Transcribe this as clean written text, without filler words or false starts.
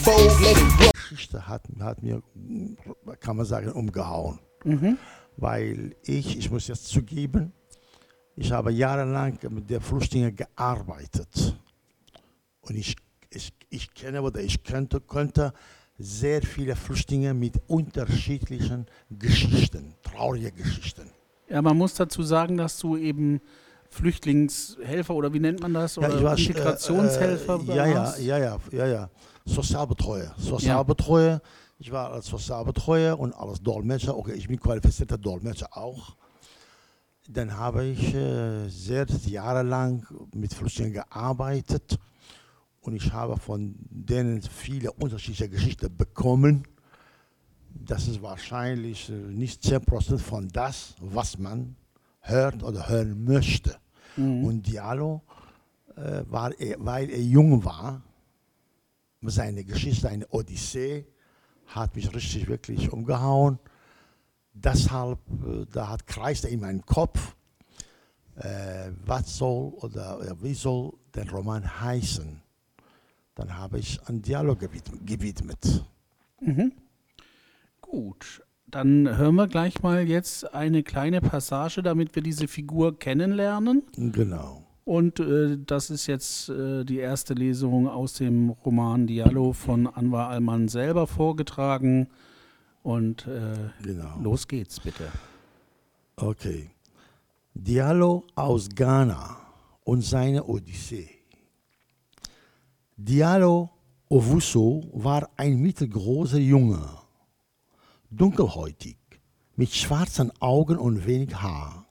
fold, let it roll. Geschichte hat mir, kann man sagen, umgehauen. Weil ich muss jetzt zugeben, ich habe jahrelang mit den Flüchtlingen gearbeitet. Und ich kenne oder ich könnte sehr viele Flüchtlinge mit unterschiedlichen Geschichten, traurige Geschichten. Ja, man muss dazu sagen, dass du eben Flüchtlingshelfer oder wie nennt man das? Oder ich war, Integrationshelfer warst? Ja. Sozialbetreuer. Ich war als Sozialbetreuer und als Dolmetscher. Okay, ich bin qualifizierter Dolmetscher auch. Dann habe ich sehr jahrelang mit Flüchtlingen gearbeitet und ich habe von denen viele unterschiedliche Geschichten bekommen. Das ist wahrscheinlich nicht 10% von das, was man hört oder hören möchte. Und Diallo, weil er jung war, seine Geschichte, seine Odyssee, hat mich richtig wirklich umgehauen. Deshalb, kreiste in meinem Kopf, was soll oder wie soll der Roman heißen? Dann habe ich an Diallo gewidmet. Gut, dann hören wir gleich mal jetzt eine kleine Passage, damit wir diese Figur kennenlernen. Genau. Und das ist jetzt die erste Lesung aus dem Roman Diallo von Anwar Alman selber vorgetragen. Und Genau. Los geht's, bitte. Okay. Diallo aus Ghana und seine Odyssee. Diallo Owusu war ein mittelgroßer Junge, dunkelhäutig, mit schwarzen Augen und wenig Haar.